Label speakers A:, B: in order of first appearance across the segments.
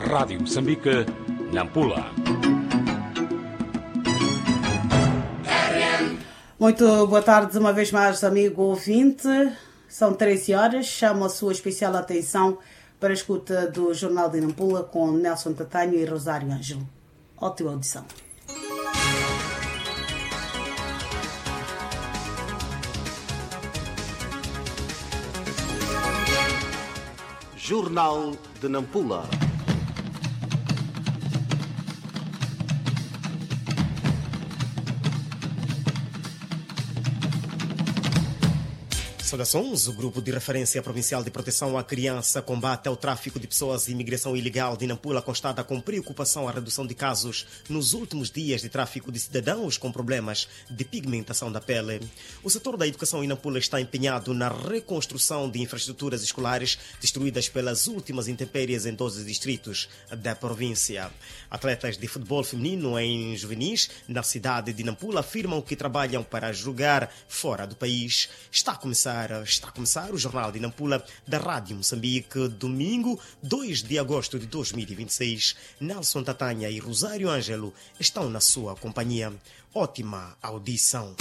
A: Rádio Moçambique, Nampula.
B: Muito boa tarde, uma vez mais, amigo ouvinte. São 13 horas. Chamo a sua especial atenção para a escuta do Jornal de Nampula com Nelson Tatanho e Rosário Ângelo. Ótima audição.
C: Jornal de Nampula.
D: Saudações. O Grupo de Referência Provincial de Proteção à Criança combate ao tráfico de pessoas e imigração ilegal de Nampula constata com preocupação a redução de casos nos últimos dias de tráfico de cidadãos com problemas de pigmentação da pele. O setor da educação em Nampula está empenhado na reconstrução de infraestruturas escolares destruídas pelas últimas intempéries em 12 distritos da província. Atletas de futebol feminino em juvenis na cidade de Nampula afirmam que trabalham para jogar fora do país. Está a começar o Jornal de Nampula da Rádio Moçambique, domingo 2 de agosto de 2026. Nelson Tatanha e Rosário Ângelo estão na sua companhia. Ótima audição.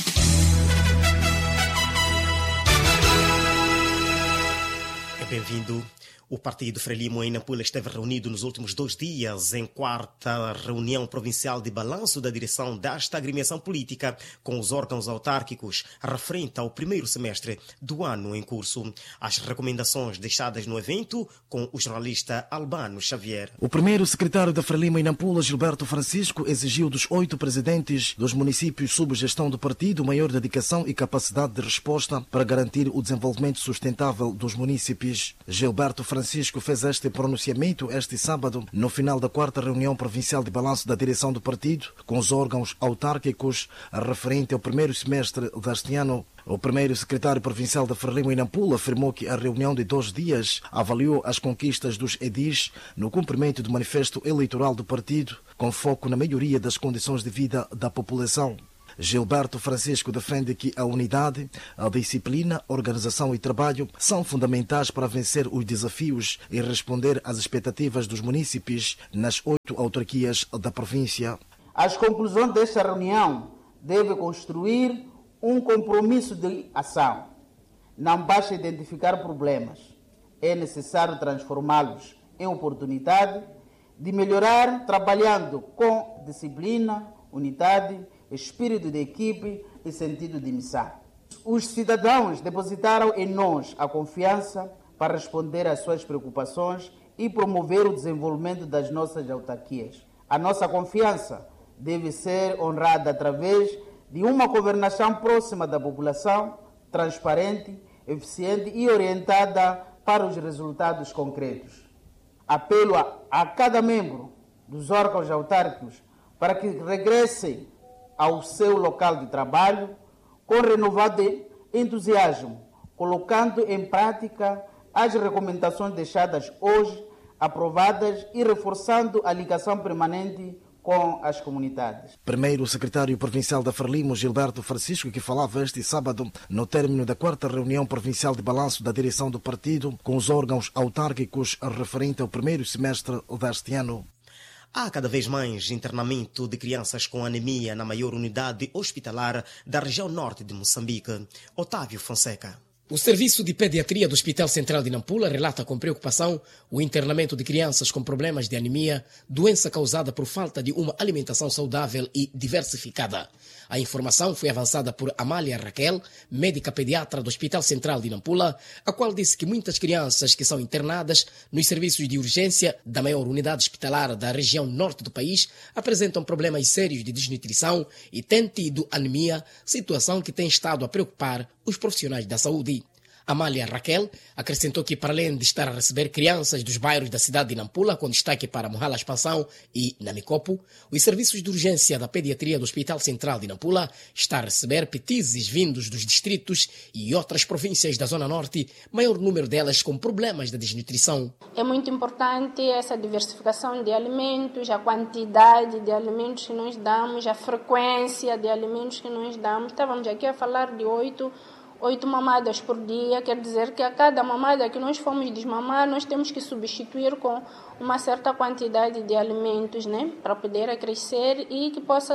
D: Bem-vindo. O Partido Frelimo em Nampula esteve reunido nos últimos 2 dias em 4ª reunião provincial de balanço da direção desta agremiação política com os órgãos autárquicos referente ao primeiro semestre do ano em curso. As recomendações deixadas no evento com o jornalista Albano Xavier.
E: O primeiro secretário da Frelimo em Nampula, Gilberto Francisco, exigiu dos 8 presidentes dos municípios sob gestão do partido maior dedicação e capacidade de resposta para garantir o desenvolvimento sustentável dos municípios. Gilberto Francisco fez este pronunciamento este sábado, no final da 4ª reunião provincial de balanço da direção do partido, com os órgãos autárquicos referente ao primeiro semestre deste ano. O primeiro secretário provincial da Frelimo em Nampula afirmou que a reunião de 2 dias avaliou as conquistas dos edis no cumprimento do manifesto eleitoral do partido, com foco na melhoria das condições de vida da população. Gilberto Francisco defende que a unidade, a disciplina, a organização e trabalho são fundamentais para vencer os desafios e responder às expectativas dos munícipes nas 8 autarquias da província.
F: As conclusões desta reunião devem construir um compromisso de ação. Não basta identificar problemas, é necessário transformá-los em oportunidade de melhorar trabalhando com disciplina, unidade, espírito de equipe e sentido de missão. Os cidadãos depositaram em nós a confiança para responder às suas preocupações e promover o desenvolvimento das nossas autarquias. A nossa confiança deve ser honrada através de uma governação próxima da população, transparente, eficiente e orientada para os resultados concretos. Apelo a cada membro dos órgãos autárquicos para que regressem ao seu local de trabalho com renovado entusiasmo, colocando em prática as recomendações deixadas hoje, aprovadas e reforçando a ligação permanente com as comunidades.
E: Primeiro secretário provincial da Frelimo, Gilberto Francisco, que falava este sábado no término da 4ª reunião provincial de balanço da direção do partido com os órgãos autárquicos referente ao primeiro semestre deste ano.
D: Há cada vez mais internamento de crianças com anemia na maior unidade hospitalar da região norte de Moçambique. Otávio Fonseca.
G: O Serviço de Pediatria do Hospital Central de Nampula relata com preocupação o internamento de crianças com problemas de anemia, doença causada por falta de uma alimentação saudável e diversificada. A informação foi avançada por Amália Raquel, médica pediatra do Hospital Central de Nampula, a qual disse que muitas crianças que são internadas nos serviços de urgência da maior unidade hospitalar da região norte do país apresentam problemas sérios de desnutrição e têm tido anemia, situação que tem estado a preocupar os profissionais da saúde. Amália Raquel acrescentou que, para além de estar a receber crianças dos bairros da cidade de Nampula, com destaque para Mohela Expansão e Namicopo, os serviços de urgência da pediatria do Hospital Central de Nampula está a receber petizes vindos dos distritos e outras províncias da Zona Norte, maior número delas com problemas de desnutrição.
H: É muito importante essa diversificação de alimentos, a quantidade de alimentos que nós damos, a frequência de alimentos que nós damos. Estávamos aqui a falar de 8 8 mamadas por dia, quer dizer que a cada mamada que nós formos desmamar, nós temos que substituir com uma certa quantidade de alimentos, né, para poder crescer e que possa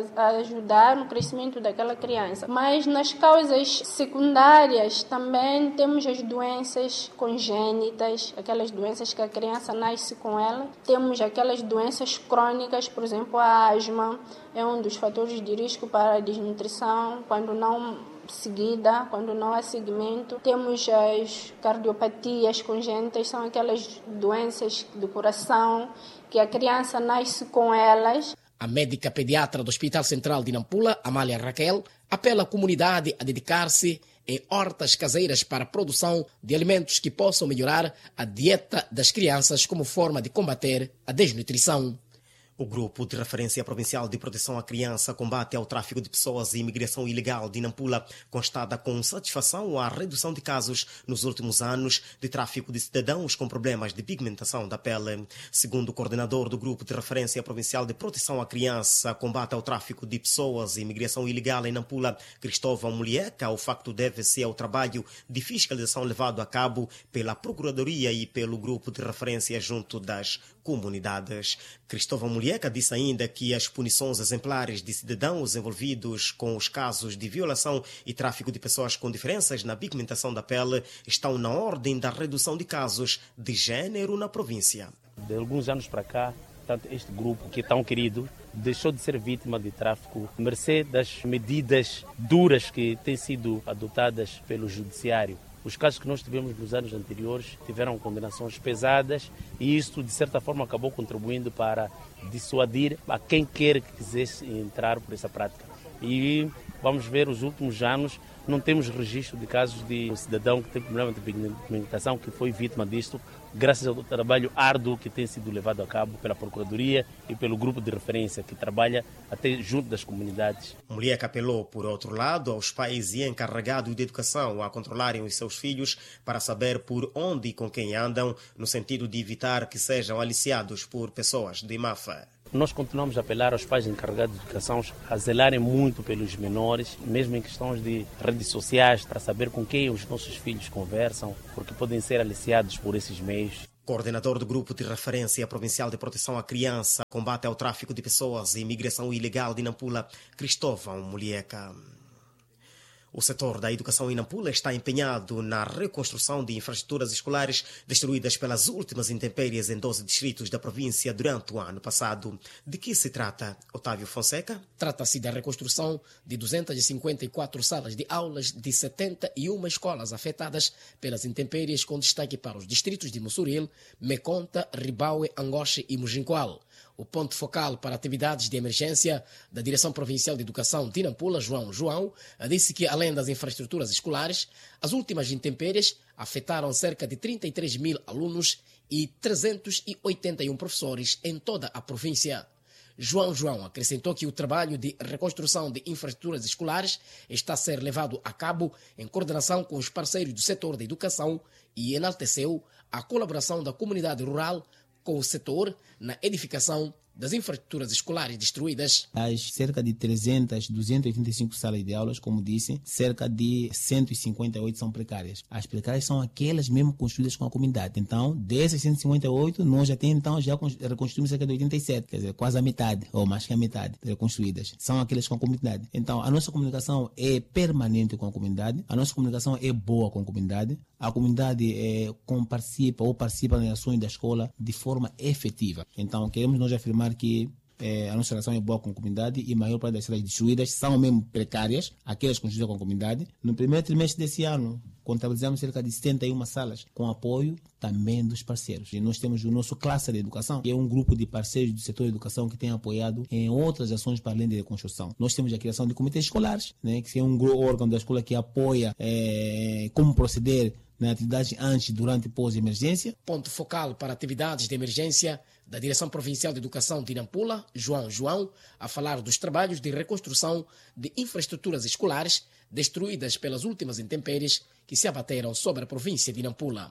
H: ajudar no crescimento daquela criança. Mas nas causas secundárias também temos as doenças congênitas, aquelas doenças que a criança nasce com ela. Temos aquelas doenças crônicas, por exemplo, a asma é um dos fatores de risco para a desnutrição, quando não seguida, quando não há seguimento. Temos as cardiopatias congênitas, são aquelas doenças do coração que a criança nasce com elas.
G: A médica pediatra do Hospital Central de Nampula, Amália Raquel, apela à comunidade a dedicar-se em hortas caseiras para a produção de alimentos que possam melhorar a dieta das crianças como forma de combater a desnutrição.
D: O Grupo de Referência Provincial de Proteção à Criança, Combate ao Tráfico de Pessoas e Imigração Ilegal de Nampula constata com satisfação a redução de casos nos últimos anos de tráfico de cidadãos com problemas de pigmentação da pele. Segundo o coordenador do Grupo de Referência Provincial de Proteção à Criança, Combate ao Tráfico de Pessoas e Imigração Ilegal em Nampula, Cristóvão Mulieca, o facto deve-se ao trabalho de fiscalização levado a cabo pela Procuradoria e pelo Grupo de Referência junto das comunidades. Cristóvão Mulieca disse ainda que as punições exemplares de cidadãos envolvidos com os casos de violação e tráfico de pessoas com diferenças na pigmentação da pele estão na ordem da redução de casos de género na província.
C: De alguns anos para cá, tanto este grupo que é tão querido deixou de ser vítima de tráfico, mercê das medidas duras que têm sido adotadas pelo judiciário. Os casos que nós tivemos nos anos anteriores tiveram condenações pesadas e isso, de certa forma, acabou contribuindo para dissuadir a quem quer que quisesse entrar por essa prática. E vamos ver, os últimos anos, não temos registro de casos de um cidadão que tem problema de pigmentação que foi vítima disto, graças ao trabalho árduo que tem sido levado a cabo pela Procuradoria e pelo grupo de referência que trabalha até junto das comunidades.
D: Mulher apelou, por outro lado, aos pais e encarregados de educação a controlarem os seus filhos para saber por onde e com quem andam, no sentido de evitar que sejam aliciados por pessoas de má fé.
C: Nós continuamos a apelar aos pais encarregados de educação a zelarem muito pelos menores, mesmo em questões de redes sociais, para saber com quem os nossos filhos conversam, porque podem ser aliciados por esses meios.
D: Coordenador do Grupo de Referência Provincial de Proteção à Criança, Combate ao Tráfico de Pessoas e Imigração Ilegal de Nampula, Cristóvão Mulieca. O setor da educação em Nampula está empenhado na reconstrução de infraestruturas escolares destruídas pelas últimas intempéries em 12 distritos da província durante o ano passado. De que se trata, Otávio Fonseca?
G: Trata-se da reconstrução de 254 salas de aulas de 71 escolas afetadas pelas intempéries, com destaque para os distritos de Mussuril, Meconta, Ribaue, Angoche e Mujincoal. O ponto focal para atividades de emergência da Direção Provincial de Educação de Nampula, João, disse que, além das infraestruturas escolares, as últimas intempéries afetaram cerca de 33 mil alunos e 381 professores em toda a província. João acrescentou que o trabalho de reconstrução de infraestruturas escolares está a ser levado a cabo em coordenação com os parceiros do setor da educação e enalteceu a colaboração da comunidade rural com o setor na edificação das infraestruturas escolares destruídas.
I: As cerca de 285 salas de aulas, como disse, cerca de 158 são precárias. As precárias são aquelas mesmo construídas com a comunidade. Então, dessas 158, nós já reconstruímos cerca de 87, quer dizer, quase a metade, ou mais que a metade, reconstruídas. São aquelas com a comunidade. Então, a nossa comunicação é permanente com a comunidade, a nossa comunicação é boa com a comunidade participa nas ações da escola de forma efetiva. Então, queremos nós afirmar que a nossa relação é boa com a comunidade e a maior parte das salas destruídas são mesmo precárias, aquelas construídas com a comunidade. No primeiro trimestre desse ano, contabilizamos cerca de 71 salas com apoio também dos parceiros. E nós temos o nosso Cluster de Educação, que é um grupo de parceiros do setor de educação que tem apoiado em outras ações para além da reconstrução. Nós temos a criação de comitês escolares, que é um órgão da escola que apoia como proceder na atividade antes, durante e pós-emergência.
G: Ponto focal para atividades de emergência da Direção Provincial de Educação de Nampula, João, a falar dos trabalhos de reconstrução de infraestruturas escolares destruídas pelas últimas intempéries que se abateram sobre a província de Nampula.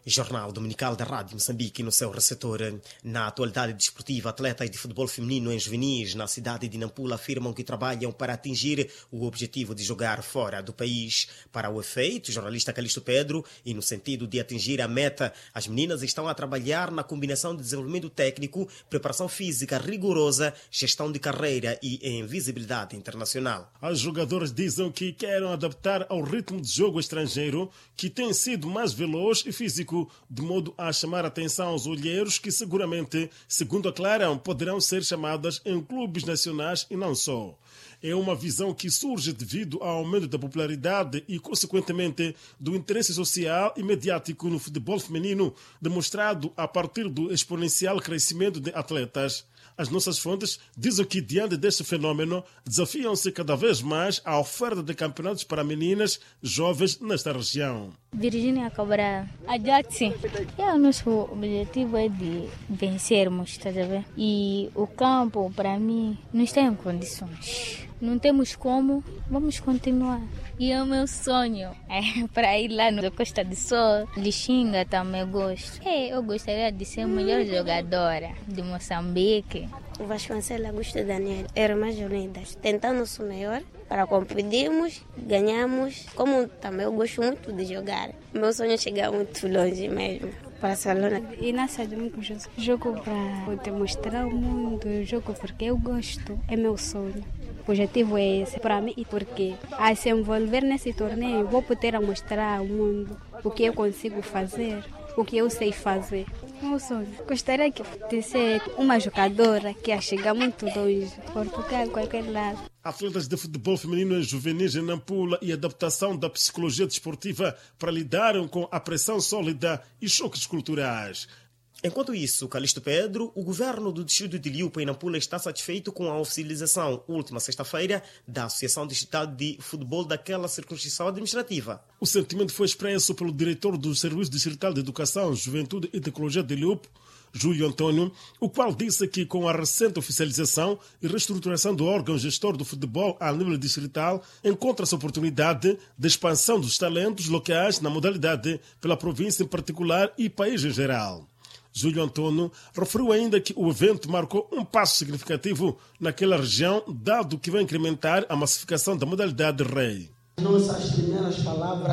D: Jornal Dominical da Rádio Moçambique no seu receptor. Na atualidade desportiva, atletas de futebol feminino em juvenis na cidade de Nampula afirmam que trabalham para atingir o objetivo de jogar fora do país. Para o efeito, o jornalista Calixto Pedro, e no sentido de atingir a meta, as meninas estão a trabalhar na combinação de desenvolvimento técnico, preparação física rigorosa, gestão de carreira e visibilidade internacional.
J: As jogadoras dizem que querem adaptar ao ritmo de jogo estrangeiro, que tem sido mais veloz e físico, de modo a chamar a atenção aos olheiros que seguramente, segundo aclaram, poderão ser chamadas em clubes nacionais e não só. É uma visão que surge devido ao aumento da popularidade e, consequentemente, do interesse social e mediático no futebol feminino, demonstrado a partir do exponencial crescimento de atletas. As nossas fontes dizem que, diante deste fenômeno, desafiam-se cada vez mais a oferta de campeonatos para meninas jovens nesta região.
K: Virgínia Cabral, a Jackson. O nosso objetivo é de vencermos, estás a ver? E o campo, para mim, não está em condições. Não temos como, vamos continuar. E é o meu sonho é para ir lá na Costa do Sol. Lixinga também gosto. Eu gostaria de ser a melhor jogadora de Moçambique.
L: O Vasconcelos Augusto Daniel, Irmãs Unidas, tentando o seu melhor para competirmos, ganhamos. Como também eu gosto muito de jogar, meu sonho é chegar muito longe mesmo. Barcelona.
M: E nessa de muito jogo para demonstrar o mundo, jogo porque eu gosto, é meu sonho. O objetivo é esse para mim e porque a se envolver nesse torneio vou poder mostrar ao mundo o que eu consigo fazer, o que eu sei fazer. Meu sonho. Gostaria de ser uma jogadora que ia chegar muito longe, Portugal, qualquer lado.
J: Atletas de futebol feminino em juvenis em Nampula e adaptação da psicologia desportiva para lidarem com a pressão sólida e choques culturais.
D: Enquanto isso, Calixto Pedro, o governo do distrito de Liupa em Nampula está satisfeito com a oficialização, última sexta-feira, da Associação Distrital de Futebol daquela circunscrição administrativa.
J: O sentimento foi expresso pelo diretor do Serviço Distrital de Educação, Juventude e Tecnologia de Liupa, Júlio Antônio, o qual disse que com a recente oficialização e reestruturação do órgão gestor do futebol a nível distrital, encontra-se oportunidade de expansão dos talentos locais na modalidade pela província em particular e país em geral. Júlio Antônio referiu ainda que o evento marcou um passo significativo naquela região, dado que vai incrementar a massificação da modalidade rei.
N: Nossas primeiras palavras